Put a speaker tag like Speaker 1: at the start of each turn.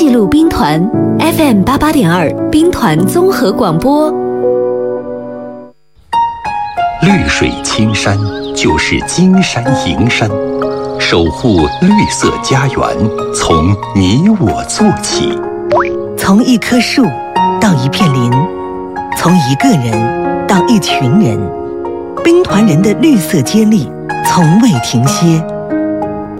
Speaker 1: 记录兵团 FM88.2 兵团综合广播。
Speaker 2: 绿水青山就是金山银山，守护绿色家园，从你我做起。
Speaker 3: 从一棵树到一片林，从一个人到一群人，兵团人的绿色接力从未停歇。